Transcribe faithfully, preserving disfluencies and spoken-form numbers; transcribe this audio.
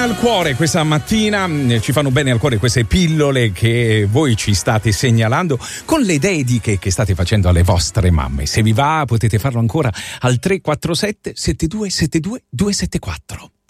al cuore questa mattina, ci fanno bene al cuore queste pillole che voi ci state segnalando con le dediche che state facendo alle vostre mamme. Se vi va potete farlo ancora al tre quattro sette sette due sette due due sette quattro.